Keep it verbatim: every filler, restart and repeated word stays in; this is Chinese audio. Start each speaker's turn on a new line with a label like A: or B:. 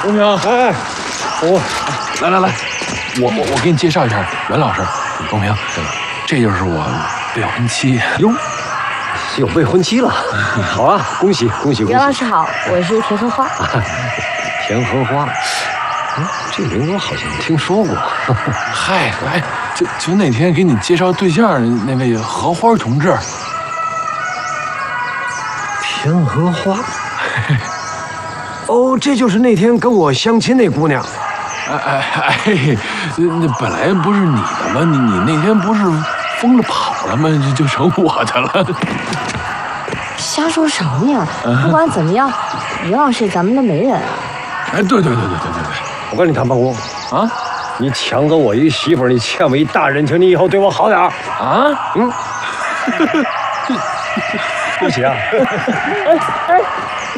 A: 公平，
B: 哎，我
A: 来来来，我我我给你介绍一下，袁老师，公平，这就是我未婚妻。
B: 哟，有未婚妻了，好啊，恭喜恭喜恭喜！
C: 袁老师好，我是田荷花。
B: 田荷花，嗯，这名字我好像听说过。
A: 嗨，哎，就就那天给你介绍对象那位荷花同志。
B: 田荷花。哦，这就是那天跟我相亲那姑娘。
A: 哎哎哎，那本来不是你的吗？你你那天不是疯了跑了吗？就就成我的了。
C: 瞎说什么呀？不管怎么样，袁老师咱们的媒人啊。
A: 哎，对对对对对对对，
B: 我跟你谈，胖姑
A: 啊，
B: 你抢走我一媳妇儿，你欠我一大人情，你以后对我好点儿
A: 啊。
B: 嗯。对不起啊。哎哎。